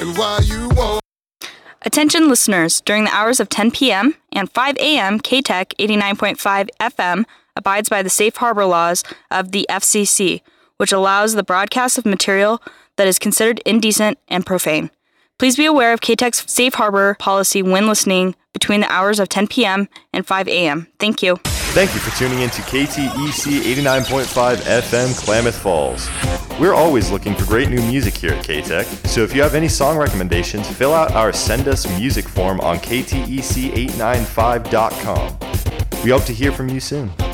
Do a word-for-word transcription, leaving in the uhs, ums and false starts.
And why you want. Attention listeners, during the hours of ten p.m. and five a.m., K-Tech eighty-nine point five F M abides by the safe harbor laws of the F C C, which allows the broadcast of material that is considered indecent and profane. Please be aware of K-Tech's safe harbor policy when listening between the hours of ten p.m. and five a.m. Thank you. Thank you for tuning in to K T E C eighty-nine point five F M Klamath Falls. We're always looking for great new music here at K-Tech, so if you have any song recommendations, fill out our Send Us Music form on K T E C eight nine five dot com. We hope to hear from you soon.